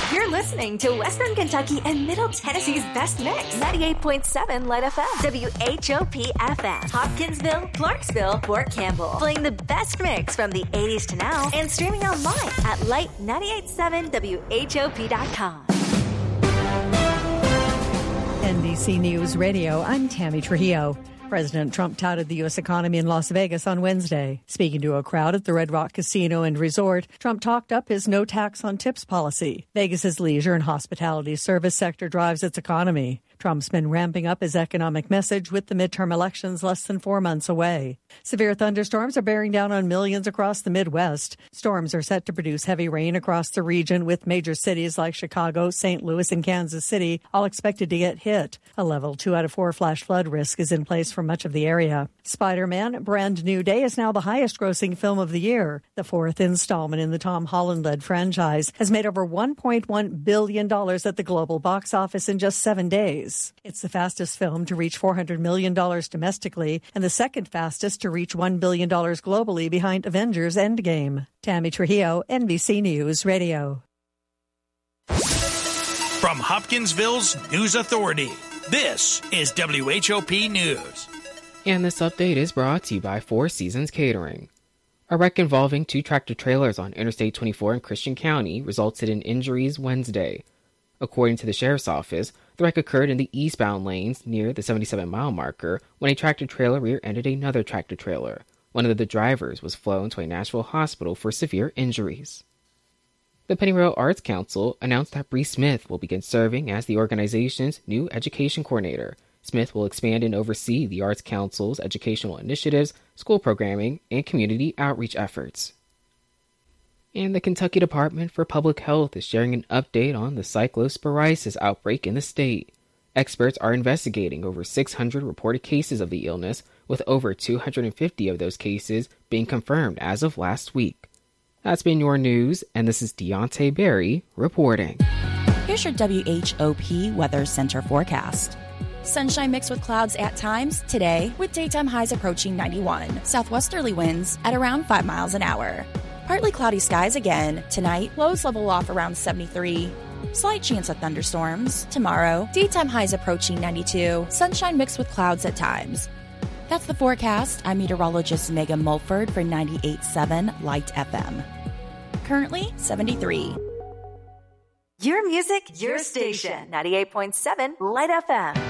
You're listening to Western Kentucky and Middle Tennessee's best mix. 98.7 Light FM. WHOP FM. Hopkinsville, Clarksville, Fort Campbell. Playing the best mix from the 80s to now and streaming online at light987whop.com. NBC News Radio, I'm Tammy Trujillo. President Trump touted the U.S. economy in Las Vegas on Wednesday. Speaking to a crowd at the Red Rock Casino and Resort, Trump talked up his no tax on tips policy. Vegas's leisure and hospitality service sector drives its economy. Trump's been ramping up his economic message with the midterm elections less than 4 months away. Severe thunderstorms are bearing down on millions across the Midwest. Storms are set to produce heavy rain across the region, with major cities like Chicago, St. Louis, and Kansas City all expected to get hit. A level 2 out of 4 flash flood risk is in place for much of the area. Spider-Man: Brand New Day is now the highest-grossing film of the year. The fourth installment in the Tom Holland-led franchise has made over $1.1 billion at the global box office in just 7 days. It's the fastest film to reach $400 million domestically and the second fastest to reach $1 billion globally, behind Avengers Endgame. Tammy Trujillo, NBC News Radio. From Hopkinsville's News Authority, this is WHOP News. And this update is brought to you by Four Seasons Catering. A wreck involving 2 tractor-trailers on Interstate 24 in Christian County resulted in injuries Wednesday. According to the Sheriff's Office, the wreck occurred in the eastbound lanes near the 77-mile marker when a tractor-trailer rear-ended another tractor-trailer. One of the drivers was flown to a Nashville hospital for severe injuries. The Pennyroyal Arts Council announced that Bree Smith will begin serving as the organization's new education coordinator. Smith will expand and oversee the Arts Council's educational initiatives, school programming, and community outreach efforts. And the Kentucky Department for Public Health is sharing an update on the cyclosporiasis outbreak in the state. Experts are investigating over 600 reported cases of the illness, with over 250 of those cases being confirmed as of last week. That's been your news, and this is Deontay Berry reporting. Here's your WHOP Weather Center forecast. Sunshine mixed with clouds at times today, with daytime highs approaching 91. Southwesterly winds at around 5 miles an hour. Partly cloudy skies again. Tonight, lows level off around 73. Slight chance of thunderstorms. Tomorrow, daytime highs approaching 92. Sunshine mixed with clouds at times. That's the forecast. I'm meteorologist Megan Mulford for 98.7 Light FM. Currently, 73. Your music, your station. 98.7 Light FM.